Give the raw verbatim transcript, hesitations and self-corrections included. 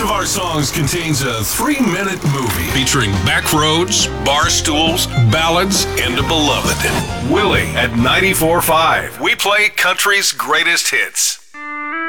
of our songs contains a three-minute movie featuring backroads, bar stools, ballads, and a beloved. Willie at ninety-four point five. We play country's greatest hits.